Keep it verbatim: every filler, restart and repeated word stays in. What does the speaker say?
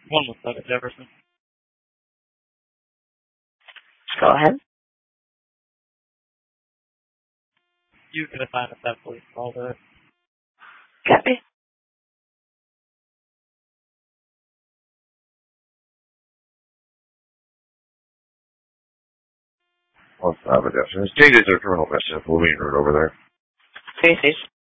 One was seven Jefferson. Go ahead. You can assign a set police call to it. Copy. One seven Jefferson. Changes their criminal question. We'll be in route over there. Three station.